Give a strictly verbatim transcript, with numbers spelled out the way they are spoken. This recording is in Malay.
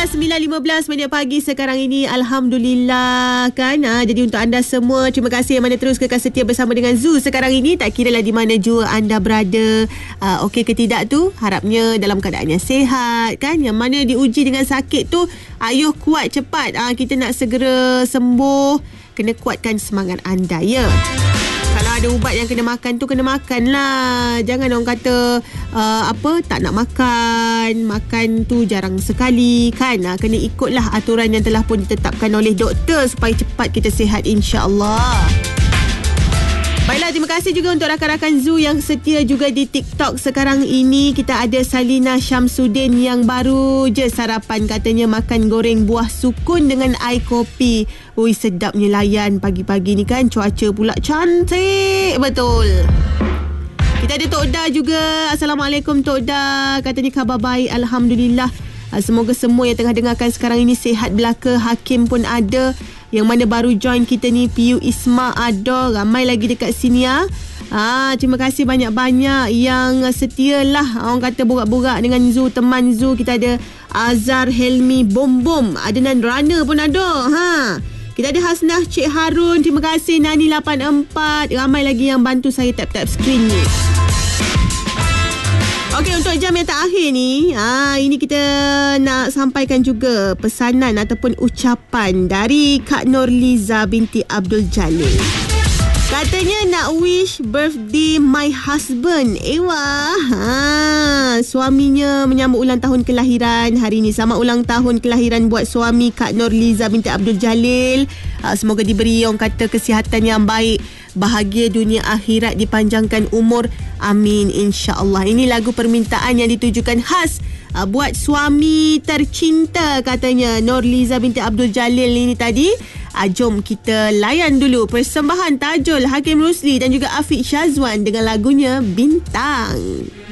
sembilan lima belas minit pagi sekarang ini. Alhamdulillah kan. Ha, jadi untuk anda semua, terima kasih yang mana terus kekal setia bersama dengan Zoo sekarang ini. Tak kira lah di mana jua anda berada, uh, okey ke tidak tu, harapnya dalam keadaan yang sihat kan. Yang mana diuji dengan sakit tu, ayuh kuat cepat. Uh, kita nak segera sembuh. Kena kuatkan semangat anda ya. Kalau ada ubat yang kena makan tu, kena makan lah. Jangan orang kata uh, apa tak nak makan, makan tu jarang sekali kan. Ha, kena ikutlah aturan yang telah pun ditetapkan oleh doktor supaya cepat kita sihat insya-Allah. Baiklah, terima kasih juga untuk rakan-rakan Zoo yang setia juga di TikTok sekarang ini. Kita ada Salina Syamsuddin yang baru je sarapan, katanya makan goreng buah sukun dengan air kopi. Ui, sedapnya layan pagi-pagi ni kan. Cuaca pula cantik betul. Kita ada Tok Da juga. Assalamualaikum Tok Da. Katanya khabar baik, Alhamdulillah. Semoga semua yang tengah dengarkan sekarang ini sihat belaka. Hakim pun ada. Yang mana baru join kita ni, P U Isma ada. Ramai lagi dekat sini ya. Ah, terima kasih banyak-banyak yang setia lah. Orang kata borak-borak dengan Zoo, teman Zoo. Kita ada Azhar Helmi Bom Bom. Adnan Rana pun ada. Ha. Kita ada Hasnah Cik Harun. Terima kasih Nani lapan empat. Ramai lagi yang bantu saya tap-tap skrin ni. Okey, untuk jam yang terakhir ni, ah, ini kita nak sampaikan juga pesanan ataupun ucapan dari Kak Nurliza binti Abdul Jalil. Katanya nak wish birthday my husband. Ewa, ha, suaminya menyambut ulang tahun kelahiran hari ini. Selamat ulang tahun kelahiran buat suami Kak Nurliza binti Abdul Jalil. Ha, semoga diberi orang kata kesihatan yang baik, bahagia dunia akhirat, dipanjangkan umur. Amin insya-Allah. Ini lagu permintaan yang ditujukan khas uh, buat suami tercinta katanya Nurliza binti Abdul Jalil ini tadi. Uh, jom kita layan dulu persembahan Tajul Hakim Rusli dan juga Afiq Syazwan dengan lagunya Bintang.